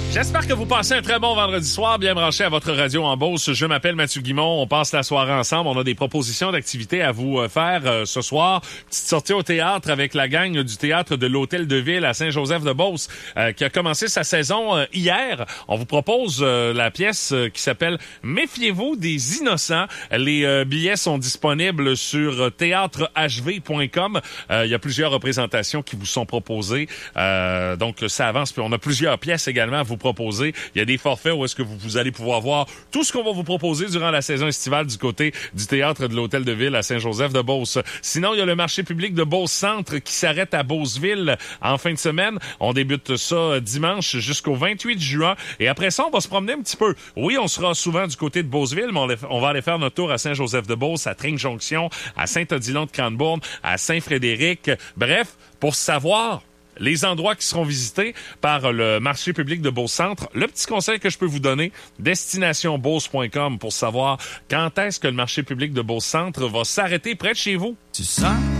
J'espère que vous passez un très bon vendredi soir, bien branché à votre radio en Beauce. Je m'appelle Mathieu Guimond, on passe la soirée ensemble. On a des propositions d'activités à vous faire ce soir. Petite sortie au théâtre avec la gang du théâtre de l'Hôtel de Ville à Saint-Joseph-de-Beauce qui a commencé sa saison hier. On vous propose la pièce qui s'appelle « Méfiez-vous des innocents ». Les billets sont disponibles sur théâtrehv.com. Il y a plusieurs représentations qui vous sont proposées. Donc ça avance, puis on a plusieurs pièces également à vous proposer. Il y a des forfaits où est-ce que vous allez pouvoir voir tout ce qu'on va vous proposer durant la saison estivale du côté du théâtre de l'Hôtel de Ville à Saint-Joseph-de-Beauce. Sinon, il y a le marché public de Beauce-Centre qui s'arrête à Beauceville en fin de semaine. On débute ça dimanche jusqu'au 28 juin. Et après ça, on va se promener un petit peu. Oui, on sera souvent du côté de Beauceville, mais on va aller faire notre tour à Saint-Joseph-de-Beauce, à Trinque-Jonction, à Saint-Odilon-de-Cranbourne, à Saint-Frédéric. Bref, pour savoir les endroits qui seront visités par le marché public de Beauce-Centre. Le petit conseil que je peux vous donner, destinationbeauce.com pour savoir quand est-ce que le marché public de Beauce-Centre va s'arrêter près de chez vous. Tu sens